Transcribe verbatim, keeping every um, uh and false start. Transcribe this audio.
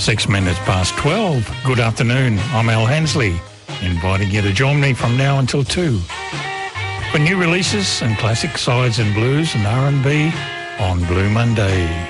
Six minutes past twelve. Good afternoon. I'm Al Hensley, inviting you to join me from now until two for new releases and classic sides and blues and R and B on Blue Monday.